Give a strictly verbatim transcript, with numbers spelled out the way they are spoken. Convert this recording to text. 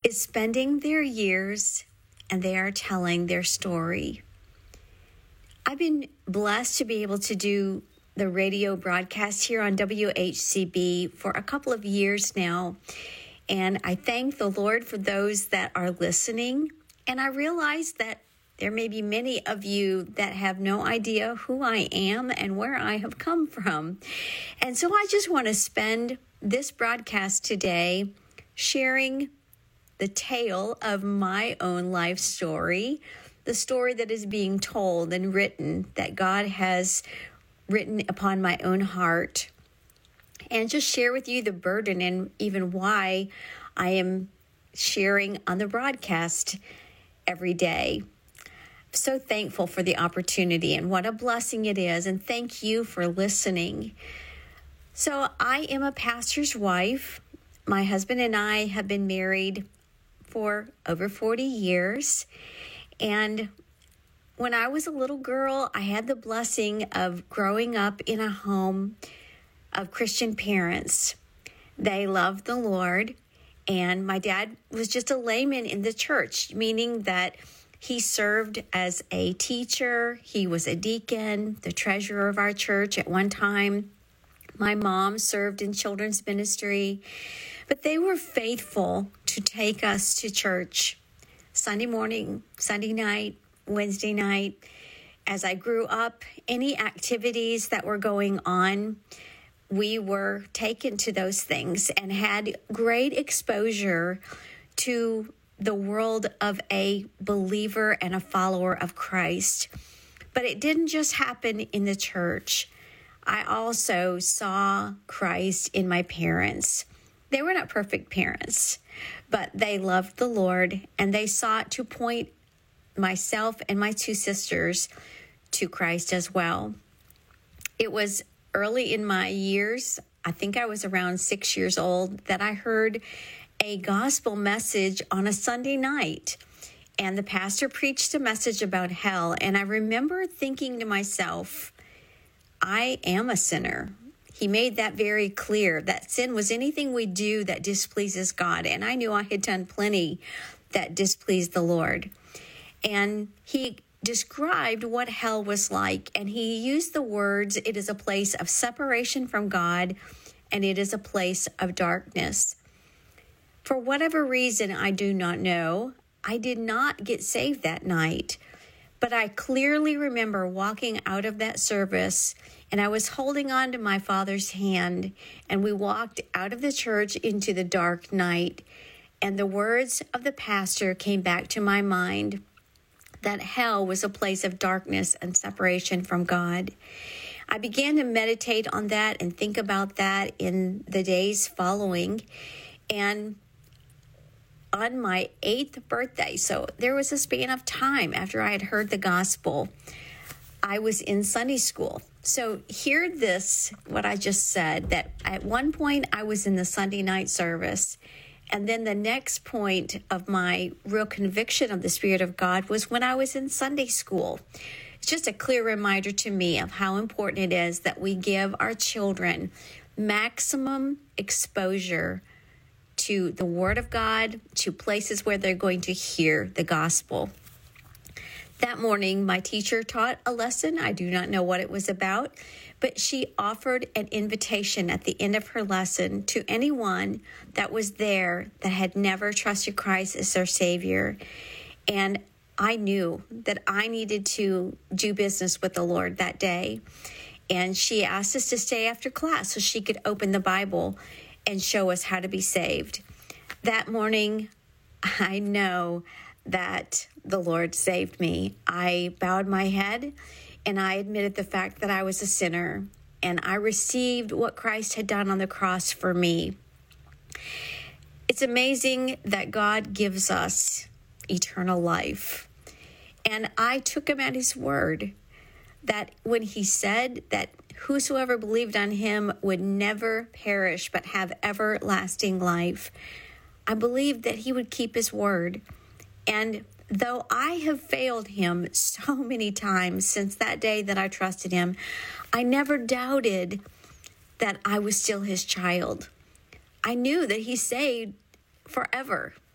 is spending their years and they are telling their story. I've been blessed to be able to do the radio broadcast here on W H C B for a couple of years now. And I thank the Lord for those that are listening. And I realize that there may be many of you that have no idea who I am and where I have come from. And so I just want to spend this broadcast today sharing the tale of my own life story, the story that is being told and written, that God has written upon my own heart, and just share with you the burden and even why I am sharing on the broadcast every day. So thankful for the opportunity and what a blessing it is. And thank you for listening. So I am a pastor's wife. My husband and I have been married for over forty years. And when I was a little girl, I had the blessing of growing up in a home of Christian parents. They loved the Lord. And my dad was just a layman in the church, meaning that he served as a teacher. He was a deacon, the treasurer of our church at one time. My mom served in children's ministry, but they were faithful to take us to church Sunday morning, Sunday night, Wednesday night. As I grew up, any activities that were going on, we were taken to those things and had great exposure to the world of a believer and a follower of Christ. But it didn't just happen in the church. I also saw Christ in my parents. They were not perfect parents, but they loved the Lord and they sought to point myself and my two sisters to Christ as well. It was early in my years, I think I was around six years old, that I heard a gospel message on a Sunday night, and the pastor preached a message about hell. And I remember thinking to myself, I am a sinner. He made that very clear, that sin was anything we do that displeases God. And I knew I had done plenty that displeased the Lord. And he described what hell was like. And he used the words, it is a place of separation from God, and it is a place of darkness. For whatever reason, I do not know, I did not get saved that night. But I clearly remember walking out of that service, and I was holding on to my father's hand, and we walked out of the church into the dark night. And the words of the pastor came back to my mind, that hell was a place of darkness and separation from God. I began to meditate on that and think about that in the days following. And on my eighth birthday, so there was a span of time after I had heard the gospel, I was in Sunday school. So hear this, what I just said, that at one point I was in the Sunday night service. And then the next point of my real conviction of the Spirit of God was when I was in Sunday school. It's just a clear reminder to me of how important it is that we give our children maximum exposure to the Word of God, to places where they're going to hear the gospel. That morning, my teacher taught a lesson. I do not know what it was about, but she offered an invitation at the end of her lesson to anyone that was there that had never trusted Christ as their Savior. And I knew that I needed to do business with the Lord that day. And she asked us to stay after class so she could open the Bible and show us how to be saved. That morning, I know that the Lord saved me. I bowed my head and I admitted the fact that I was a sinner, and I received what Christ had done on the cross for me. It's amazing that God gives us eternal life. And I took him at his word, that when he said that whosoever believed on him would never perish but have everlasting life, I believed that he would keep his word. And though I have failed him so many times since that day that I trusted him, I never doubted that I was still his child. I knew that he saved forever.